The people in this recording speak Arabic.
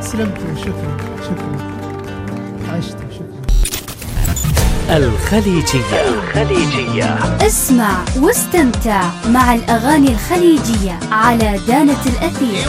أسلمت، شكرا عشت، شكرا. الخليجية. اسمع واستمتع مع الأغاني الخليجية على دانة الأثير.